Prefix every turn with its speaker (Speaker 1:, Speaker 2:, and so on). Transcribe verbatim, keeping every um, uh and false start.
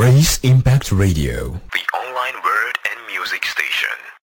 Speaker 1: Grace Impact Radio.
Speaker 2: The online word and music station.